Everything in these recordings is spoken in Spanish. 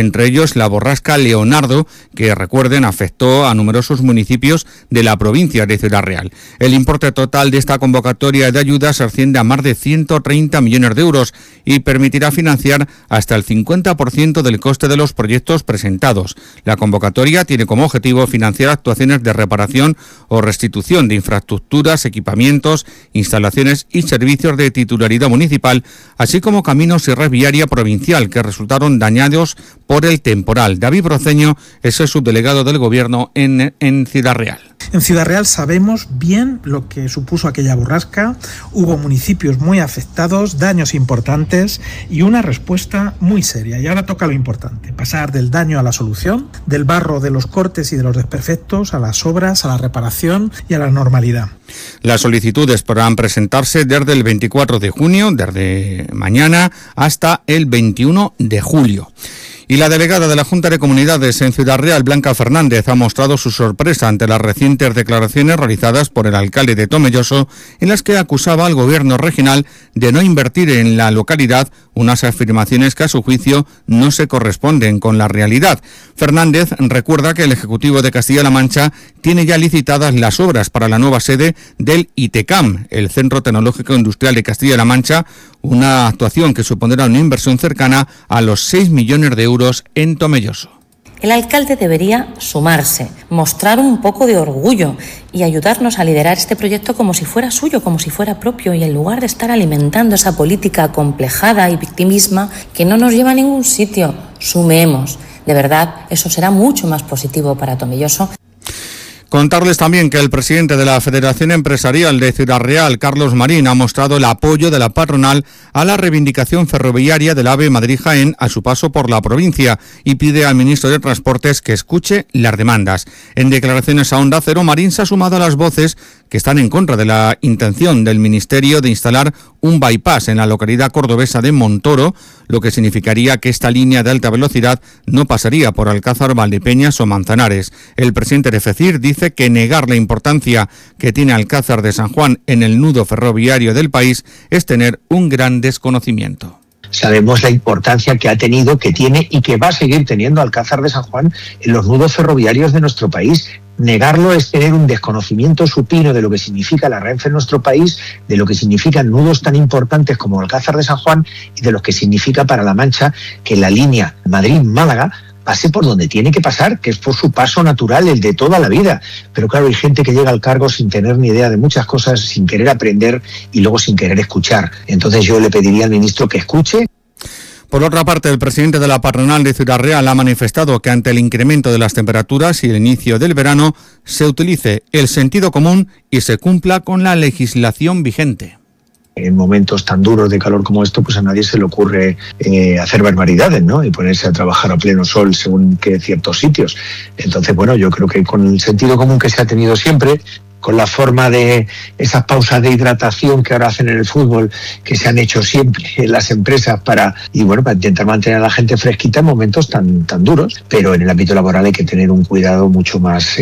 entre ellos la borrasca Leonardo, que recuerden afectó a numerosos municipios de la provincia de Ciudad Real. El importe total de esta convocatoria de ayudas asciende a más de 130 millones de euros y permitirá financiar hasta el 50% del coste de los proyectos presentados. La convocatoria tiene como objetivo financiar actuaciones de reparación o restitución de infraestructuras, equipamientos, instalaciones y servicios de titularidad municipal, así como caminos y red viaria provincial que resultaron dañados por el temporal. David Broceño es el subdelegado del Gobierno en Ciudad Real. En Ciudad Real sabemos bien lo que supuso aquella borrasca. Hubo municipios muy afectados, daños importantes y una respuesta muy seria. Y ahora toca lo importante, pasar del daño a la solución, del barro, de los cortes y de los desperfectos, a las obras, a la reparación y a la normalidad. Las solicitudes podrán presentarse desde el 24 de junio, desde mañana, hasta el 21 de julio. Y la delegada de la Junta de Comunidades en Ciudad Real, Blanca Fernández, ha mostrado su sorpresa ante las recientes declaraciones realizadas por el alcalde de Tomelloso, en las que acusaba al gobierno regional de no invertir en la localidad, unas afirmaciones que a su juicio no se corresponden con la realidad. Fernández recuerda que el Ejecutivo de Castilla-La Mancha tiene ya licitadas las obras para la nueva sede del ITECAM, el Centro Tecnológico Industrial de Castilla-La Mancha, una actuación que supondrá una inversión cercana a los 6 millones de euros en Tomelloso. El alcalde debería sumarse, mostrar un poco de orgullo y ayudarnos a liderar este proyecto como si fuera suyo, como si fuera propio, y en lugar de estar alimentando esa política acomplejada y victimismo que no nos lleva a ningún sitio, sumemos. De verdad, eso será mucho más positivo para Tomelloso. Contarles también que el presidente de la Federación Empresarial de Ciudad Real, Carlos Marín, ha mostrado el apoyo de la patronal a la reivindicación ferroviaria del AVE Madrid-Jaén a su paso por la provincia y pide al ministro de Transportes que escuche las demandas. En declaraciones a Onda Cero, Marín se ha sumado a las voces que están en contra de la intención del Ministerio de instalar un bypass en la localidad cordobesa de Montoro, lo que significaría que esta línea de alta velocidad no pasaría por Alcázar, Valdepeñas o Manzanares. El presidente de FECIR dice que negar la importancia que tiene Alcázar de San Juan en el nudo ferroviario del país es tener un gran desconocimiento. Sabemos la importancia que ha tenido, que tiene y que va a seguir teniendo Alcázar de San Juan en los nudos ferroviarios de nuestro país. Negarlo es tener un desconocimiento supino de lo que significa la Renfe en nuestro país, de lo que significan nudos tan importantes como Alcázar de San Juan y de lo que significa para La Mancha que la línea Madrid-Málaga pase por donde tiene que pasar, que es por su paso natural, el de toda la vida. Pero claro, hay gente que llega al cargo sin tener ni idea de muchas cosas, sin querer aprender y luego sin querer escuchar. Entonces yo le pediría al ministro que escuche. Por otra parte, el presidente de la patronal de Ciudad Real ha manifestado que ante el incremento de las temperaturas y el inicio del verano se utilice el sentido común y se cumpla con la legislación vigente. En momentos tan duros de calor como esto, pues a nadie se le ocurre hacer barbaridades, ¿no? Y ponerse a trabajar a pleno sol según que ciertos sitios. Entonces, bueno, yo creo que con el sentido común que se ha tenido siempre, con la forma de esas pausas de hidratación que ahora hacen en el fútbol, que se han hecho siempre en las empresas para intentar mantener a la gente fresquita en momentos tan duros, pero en el ámbito laboral hay que tener un cuidado mucho más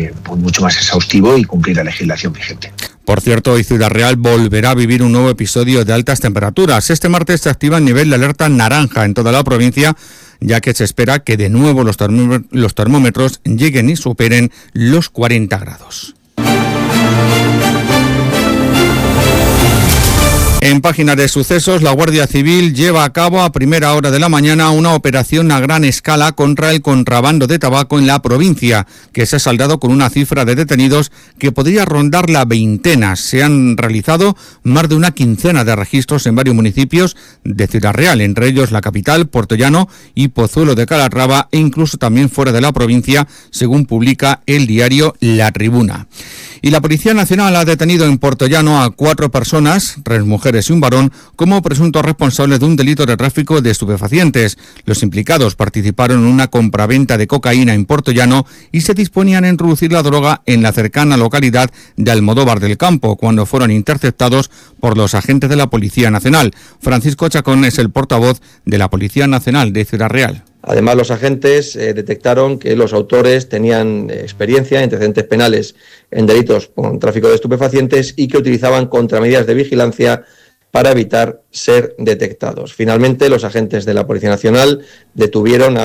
exhaustivo y cumplir la legislación vigente. Por cierto, hoy Ciudad Real volverá a vivir un nuevo episodio de altas temperaturas. Este martes se activa el nivel de alerta naranja en toda la provincia, ya que se espera que de nuevo los termómetros lleguen y superen los 40 grados. En página de sucesos, la Guardia Civil lleva a cabo a primera hora de la mañana una operación a gran escala contra el contrabando de tabaco en la provincia, que se ha saldado con una cifra de detenidos que podría rondar la veintena. Se han realizado más de una quincena de registros en varios municipios de Ciudad Real, entre ellos la capital, Puertollano y Pozuelo de Calatrava, e incluso también fuera de la provincia, según publica el diario La Tribuna. Y la Policía Nacional ha detenido en Puertollano a 4 personas, 3 mujeres y un varón, como presuntos responsables de un delito de tráfico de estupefacientes. Los implicados participaron en una compraventa de cocaína en Puertollano y se disponían a introducir la droga en la cercana localidad de Almodóvar del Campo, cuando fueron interceptados por los agentes de la Policía Nacional. Francisco Chacón es el portavoz de la Policía Nacional de Ciudad Real. Además, los agentes detectaron que los autores tenían experiencia, antecedentes penales en delitos con tráfico de estupefacientes y que utilizaban contramedidas de vigilancia para evitar ser detectados. Finalmente, los agentes de la Policía Nacional detuvieron a